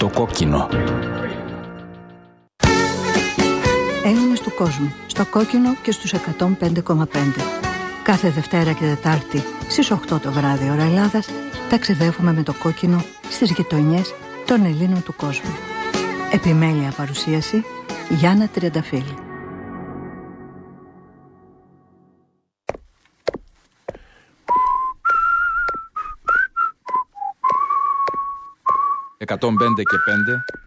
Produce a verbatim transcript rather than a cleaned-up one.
Το κόκκινο. Έλληνες του κόσμου, στο κόκκινο και στους εκατόν πέντε κόμμα πέντε. Κάθε Δευτέρα και Τετάρτη στις οκτώ το βράδυ ώρα Ελλάδας ταξιδεύουμε με το κόκκινο στις γειτονιές των Ελλήνων του κόσμου. Επιμέλεια παρουσίαση Γιάννα Τριανταφύλλου. εκατόν πέντε και πέντε